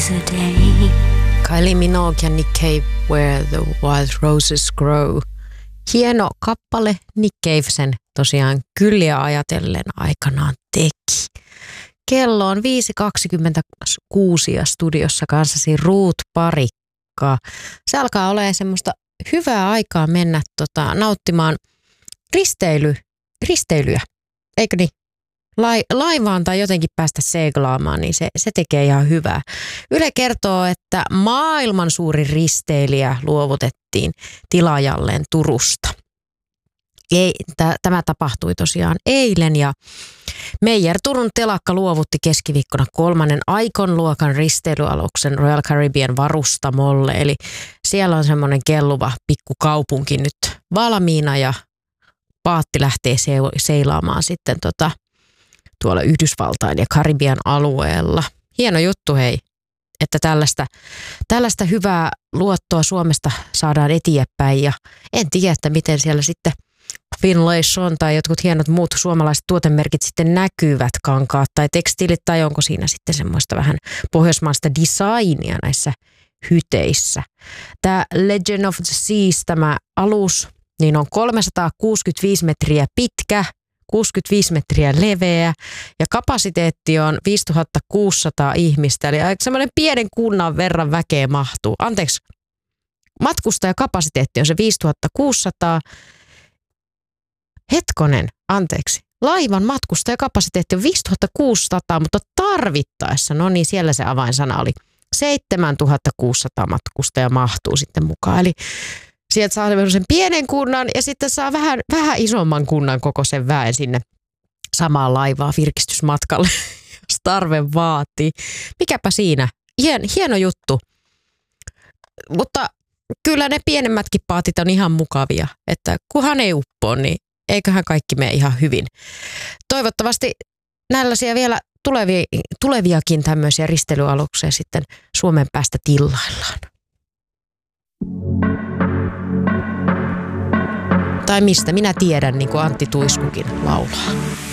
today. Kylie Minogue ja Nick Cave, Where the Wild Roses Grow. Hieno kappale, Nick Cave sen tosiaan Kylliä ajatellen aikanaan teki. Kello on 5.26 ja studiossa kanssasi Ruut Parikka. Se alkaa olemaan semmoista hyvää aikaa mennä nauttimaan risteilyjä, eikö niin? Laivaan tai jotenkin päästä seglaamaan, niin se tekee ihan hyvää. Yle kertoo, että maailman suurin risteilijä luovutettiin tilaajalleen Turusta. Tämä tapahtui tosiaan eilen ja Meijer Turun telakka luovutti keskiviikkona 3. Icon-luokan risteilyaluksen Royal Caribbean varustamolle. Eli siellä on semmoinen kelluva pikkukaupunki nyt valmiina ja paatti lähtee seilaamaan sitten tuolla Yhdysvaltain ja Karibian alueella. Hieno juttu hei, että tällaista hyvää luottoa Suomesta saadaan eteenpäin ja en tiedä, että miten siellä sitten Finlayson tai jotkut hienot muut suomalaiset tuotemerkit sitten näkyvät, kankaat tai tekstiilit tai onko siinä sitten semmoista vähän pohjoismaista designia näissä hyteissä. Tämä Legend of the Seas, tämä alus, niin on 365 metriä pitkä, 65 metriä leveä ja kapasiteetti on 5600 ihmistä, eli aika semmoinen pienen kunnan verran väkeä mahtuu. Anteeksi, matkustajakapasiteetti on se 5600. Hetkonen, anteeksi. Laivan matkustajakapasiteetti on 5600, mutta tarvittaessa, no niin siellä se avainsana oli, 7600 matkustajaa mahtuu sitten mukaan. Eli sieltä saa sen pienen kunnan ja sitten saa vähän isomman kunnan koko sen väen sinne samaan laivaan virkistysmatkalle, jos tarve vaatii. Mikäpä siinä? Hieno juttu. Mutta kyllä ne pienemmätkin paatit on ihan mukavia, että kunhan ei uppoa, niin eiköhän kaikki mene ihan hyvin. Toivottavasti nällaisia vielä tuleviakin tämmöisiä risteilyaluksia sitten Suomen päästä tillaillaan. Tai mistä minä tiedän, niin kuin Antti Tuiskukin laulaa.